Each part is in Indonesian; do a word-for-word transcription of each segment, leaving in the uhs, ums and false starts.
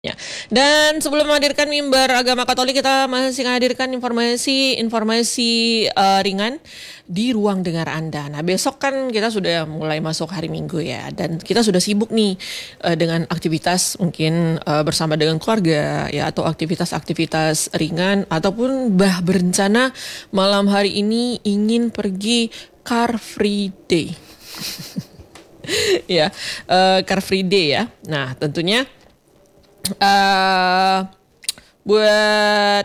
Ya. Dan sebelum menghadirkan mimbar agama Katolik, kita masih menghadirkan informasi-informasi uh, ringan di ruang dengar Anda. Nah, besok kan kita sudah mulai masuk hari Minggu ya, dan kita sudah sibuk nih uh, dengan aktivitas mungkin uh, bersama dengan keluarga ya, atau aktivitas-aktivitas ringan, ataupun bah berencana malam hari ini ingin pergi Car Free Day. ya, uh, Car Free Day ya. Nah, tentunya Uh, buat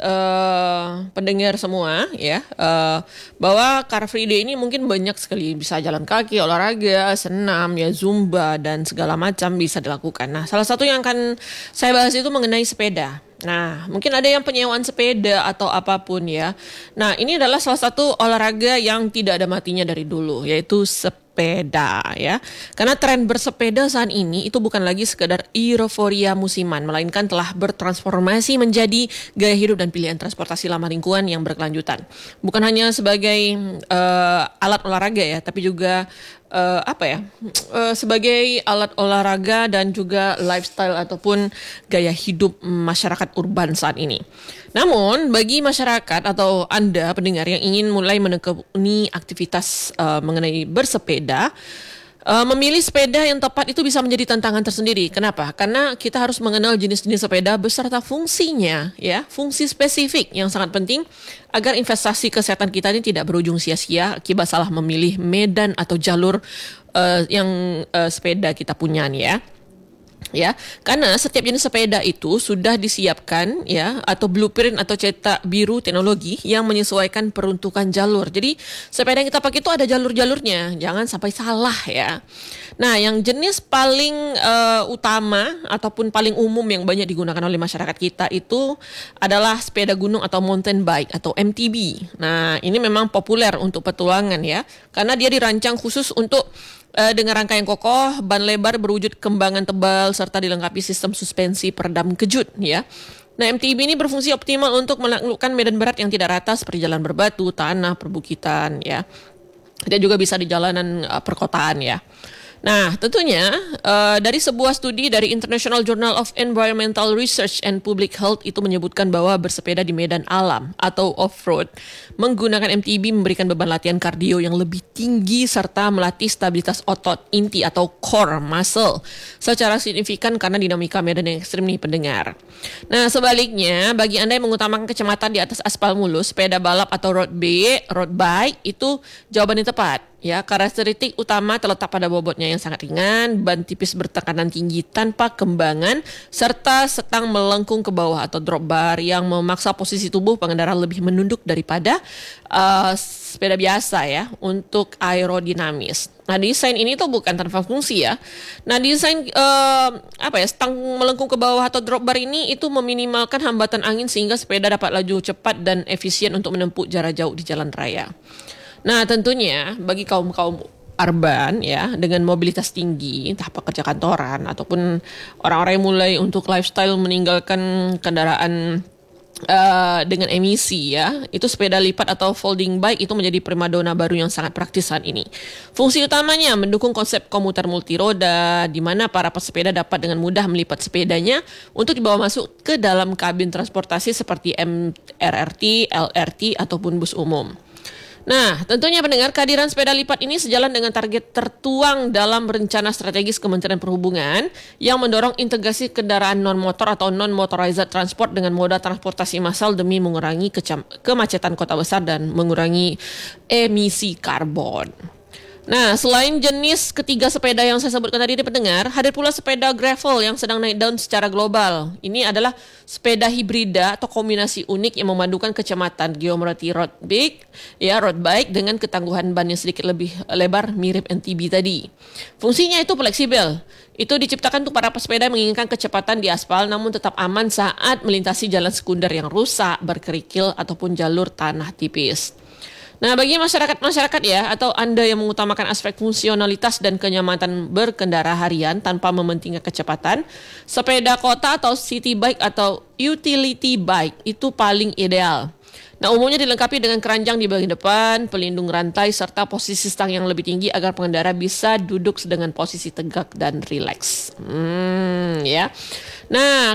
uh, pendengar semua ya, uh, bahwa Car Free Day ini mungkin banyak sekali, bisa jalan kaki, olahraga, senam, ya zumba dan segala macam bisa dilakukan. Nah, salah satu yang akan saya bahas itu mengenai sepeda. Nah, mungkin ada yang penyewaan sepeda atau apapun ya. Nah, ini adalah salah satu olahraga yang tidak ada matinya dari dulu, yaitu sepeda ya. Karena tren bersepeda saat ini itu bukan lagi sekedar euforia musiman, melainkan telah bertransformasi menjadi gaya hidup dan pilihan transportasi ramah lingkungan yang berkelanjutan. Bukan hanya sebagai uh, alat olahraga ya, tapi juga Uh, apa ya uh, sebagai alat olahraga dan juga lifestyle ataupun gaya hidup masyarakat urban saat ini. Namun bagi masyarakat atau Anda pendengar yang ingin mulai menekuni aktivitas uh, mengenai bersepeda, Uh, memilih sepeda yang tepat itu bisa menjadi tantangan tersendiri. Kenapa? Karena kita harus mengenal jenis-jenis sepeda beserta fungsinya, ya, fungsi spesifik yang sangat penting agar investasi kesehatan kita ini tidak berujung sia-sia akibat salah memilih medan atau jalur uh, yang uh, sepeda kita punya nih ya. Ya, karena setiap jenis sepeda itu sudah disiapkan ya, atau blueprint atau cetak biru teknologi yang menyesuaikan peruntukan jalur. Jadi sepeda yang kita pakai itu ada jalur-jalurnya, jangan sampai salah ya. Nah, yang jenis paling uh, utama ataupun paling umum yang banyak digunakan oleh masyarakat kita itu adalah sepeda gunung atau mountain bike atau M T B. Nah, ini memang populer untuk petualangan ya, karena dia dirancang khusus untuk Uh, dengan rangkaian kokoh, ban lebar berwujud kembangan tebal, serta dilengkapi sistem suspensi peredam kejut ya. Nah, M T B ini berfungsi optimal untuk menaklukkan medan berat yang tidak rata seperti jalan berbatu, tanah, perbukitan ya. Dan juga bisa di jalanan uh, perkotaan ya. Nah, tentunya uh, dari sebuah studi dari International Journal of Environmental Research and Public Health itu menyebutkan bahwa bersepeda di medan alam atau off-road menggunakan M T B memberikan beban latihan kardio yang lebih tinggi serta melatih stabilitas otot inti atau core muscle secara signifikan karena dinamika medan yang ekstrim nih pendengar. Nah, sebaliknya bagi Anda yang mengutamakan kecepatan di atas aspal mulus, sepeda balap atau road bike, road bike itu jawaban yang tepat. Ya, karakteristik utama terletak pada bobotnya yang sangat ringan, ban tipis bertekanan tinggi tanpa kembangan, serta setang melengkung ke bawah atau drop bar yang memaksa posisi tubuh pengendara lebih menunduk daripada uh, sepeda biasa ya untuk aerodinamis. Nah, desain ini tuh bukan tanpa fungsi ya. Nah, desain uh, apa ya, stang melengkung ke bawah atau drop bar ini itu meminimalkan hambatan angin sehingga sepeda dapat laju cepat dan efisien untuk menempuh jarak jauh di jalan raya. Nah, tentunya bagi kaum-kaum urban ya dengan mobilitas tinggi, entah pekerja kantoran ataupun orang-orang yang mulai untuk lifestyle meninggalkan kendaraan uh, dengan emisi ya, itu sepeda lipat atau folding bike itu menjadi primadona baru yang sangat praktis saat ini. Fungsi utamanya mendukung konsep komuter multiroda di mana para pesepeda dapat dengan mudah melipat sepedanya untuk dibawa masuk ke dalam kabin transportasi seperti M R R T, L R T ataupun bus umum. Nah, tentunya pendengar, kehadiran sepeda lipat ini sejalan dengan target tertuang dalam rencana strategis Kementerian Perhubungan yang mendorong integrasi kendaraan non-motor atau non-motorized transport dengan moda transportasi massal demi mengurangi kecam- kemacetan kota besar dan mengurangi emisi karbon. Nah, selain jenis ketiga sepeda yang saya sebutkan tadi di pendengar, hadir pula sepeda gravel yang sedang naik daun secara global. Ini adalah sepeda hibrida atau kombinasi unik yang memadukan kecepatan geometri road bike, ya road bike dengan ketangguhan ban yang sedikit lebih lebar mirip M T B tadi. Fungsinya itu fleksibel. Itu diciptakan untuk para pesepeda yang menginginkan kecepatan di aspal namun tetap aman saat melintasi jalan sekunder yang rusak, berkerikil ataupun jalur tanah tipis. Nah, bagi masyarakat-masyarakat ya, atau Anda yang mengutamakan aspek fungsionalitas dan kenyamanan berkendara harian tanpa mementingkan kecepatan, sepeda kota atau city bike atau utility bike itu paling ideal. Nah, umumnya dilengkapi dengan keranjang di bagian depan, pelindung rantai, serta posisi stang yang lebih tinggi agar pengendara bisa duduk dengan posisi tegak dan rileks. Hmm, ya. Nah,